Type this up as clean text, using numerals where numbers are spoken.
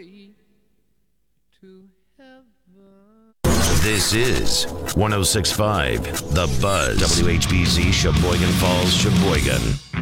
way to heaven. This is 106.5 The Buzz, WHBZ, Sheboygan Falls, Sheboygan.